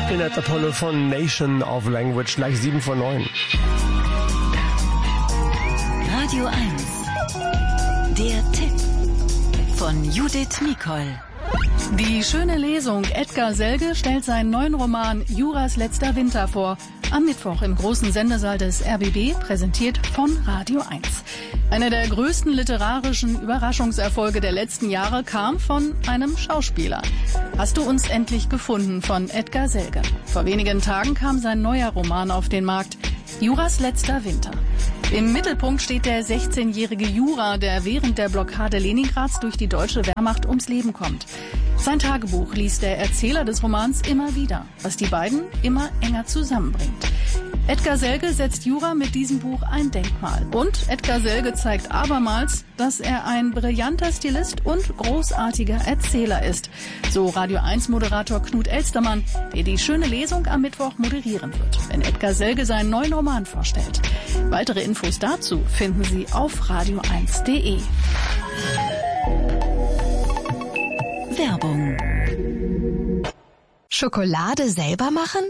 Spinetta Apollo von Nation of Language, gleich 7 vor 9. Radio 1. Der Tipp von Judith Mikol. Die schöne Lesung Edgar Selge stellt seinen neuen Roman Juras letzter Winter vor. Am Mittwoch im großen Sendesaal des RBB, präsentiert von Radio 1. Einer der größten literarischen Überraschungserfolge der letzten Jahre kam von einem Schauspieler. Hast du uns endlich gefunden von Edgar Selge. Vor wenigen Tagen kam sein neuer Roman auf den Markt, Juras letzter Winter. Im Mittelpunkt steht der 16-jährige Jura, der während der Blockade Leningrads durch die deutsche Wehrmacht ums Leben kommt. Sein Tagebuch liest der Erzähler des Romans immer wieder, was die beiden immer enger zusammenbringt. Edgar Selge setzt Jura mit diesem Buch ein Denkmal. Und Edgar Selge zeigt abermals, dass er ein brillanter Stilist und großartiger Erzähler ist. So Radio 1-Moderator Knut Elstermann, der die schöne Lesung am Mittwoch moderieren wird, wenn Edgar Selge seinen neuen Roman vorstellt. Weitere Infos dazu finden Sie auf radio1.de. Werbung. Schokolade selber machen?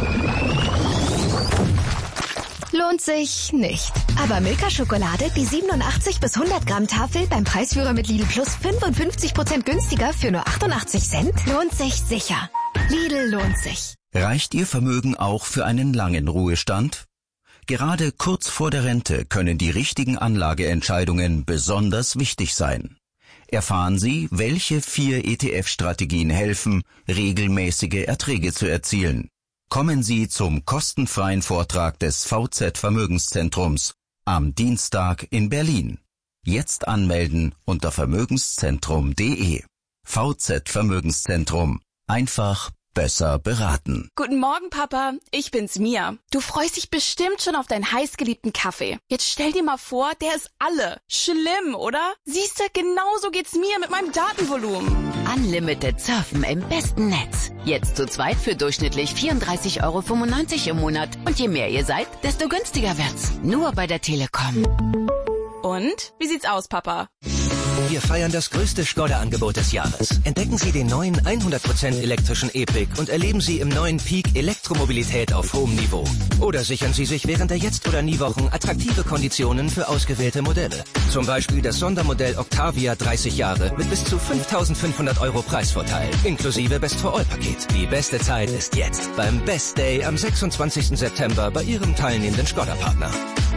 Lohnt sich nicht. Aber Milka-Schokolade, die 87 bis 100 Gramm Tafel beim Preisführer mit Lidl Plus 55% günstiger für nur 88 Cent, lohnt sich sicher. Lidl lohnt sich. Reicht Ihr Vermögen auch für einen langen Ruhestand? Gerade kurz vor der Rente können die richtigen Anlageentscheidungen besonders wichtig sein. Erfahren Sie, welche 4 ETF-Strategien helfen, regelmäßige Erträge zu erzielen. Kommen Sie zum kostenfreien Vortrag des VZ Vermögenszentrums am Dienstag in Berlin. Jetzt anmelden unter vermögenszentrum.de. VZ Vermögenszentrum. Einfach besser beraten. Guten Morgen, Papa. Ich bin's, Mia. Du freust dich bestimmt schon auf deinen heißgeliebten Kaffee. Jetzt stell dir mal vor, der ist alle. Schlimm, oder? Siehste, genauso geht's mir mit meinem Datenvolumen. Unlimited Surfen im besten Netz. Jetzt zu zweit für durchschnittlich 34,95 € im Monat. Und je mehr ihr seid, desto günstiger wird's. Nur bei der Telekom. Und? Wie sieht's aus, Papa? Wir feiern das größte Skoda-Angebot des Jahres. Entdecken Sie den neuen 100% elektrischen E-Pick und erleben Sie im neuen Peak Elektromobilität auf hohem Niveau. Oder sichern Sie sich während der Jetzt- oder Nie-Wochen attraktive Konditionen für ausgewählte Modelle. Zum Beispiel das Sondermodell Octavia 30 Jahre mit bis zu 5.500 € Preisvorteil, inklusive Best-for-All-Paket. Die beste Zeit ist jetzt, beim Best Day am 26. September bei Ihrem teilnehmenden Skoda-Partner.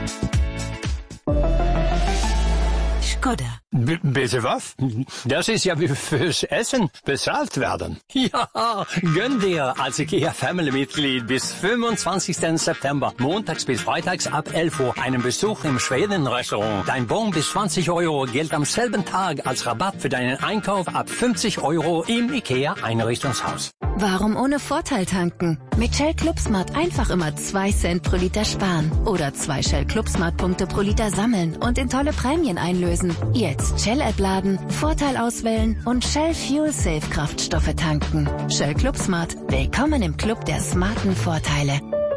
Skoda. Bitte was? Das ist ja wie fürs Essen bezahlt werden. Ja, gönn dir als IKEA-Family-Mitglied bis 25. September, montags bis freitags ab 11 Uhr, einen Besuch im Schweden-Restaurant. Dein Bon bis 20 € gilt am selben Tag als Rabatt für deinen Einkauf ab 50 € im IKEA-Einrichtungshaus. Warum ohne Vorteil tanken? Mit Shell ClubSmart einfach immer 2 Cent pro Liter sparen. Oder 2 Shell ClubSmart-Punkte pro Liter sammeln und in tolle Prämien einlösen. Jetzt Shell-App laden, Vorteil auswählen und Shell Fuel Safe Kraftstoffe tanken. Shell ClubSmart. Willkommen im Club der smarten Vorteile.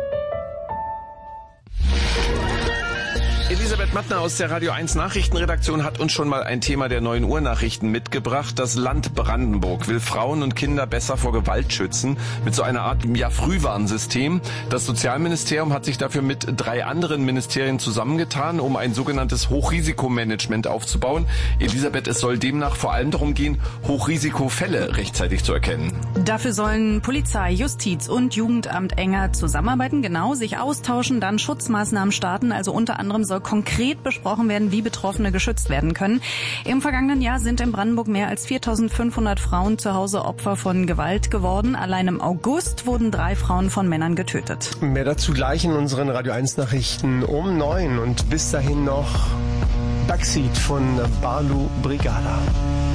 Elisabeth Mattner aus der Radio 1 Nachrichtenredaktion hat uns schon mal ein Thema der 9 Uhr Nachrichten mitgebracht. Das Land Brandenburg will Frauen und Kinder besser vor Gewalt schützen mit so einer Art Frühwarnsystem. Das Sozialministerium hat sich dafür mit 3 anderen Ministerien zusammengetan, um ein sogenanntes Hochrisikomanagement aufzubauen. Elisabeth, es soll demnach vor allem darum gehen, Hochrisikofälle rechtzeitig zu erkennen. Dafür sollen Polizei, Justiz und Jugendamt enger zusammenarbeiten, genau, sich austauschen, dann Schutzmaßnahmen starten. Also unter anderem soll konkret besprochen werden, wie Betroffene geschützt werden können. Im vergangenen Jahr sind in Brandenburg mehr als 4.500 Frauen zu Hause Opfer von Gewalt geworden. Allein im August wurden 3 Frauen von Männern getötet. Mehr dazu gleich in unseren Radio 1 Nachrichten um 9 und bis dahin noch Backseat von Balu Brigada.